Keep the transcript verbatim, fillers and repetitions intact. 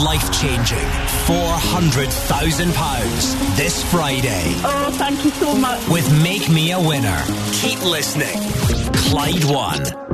life-changing four hundred thousand pounds this Friday. Oh, thank you so much. With Make Me a Winner. Keep listening. Clyde One.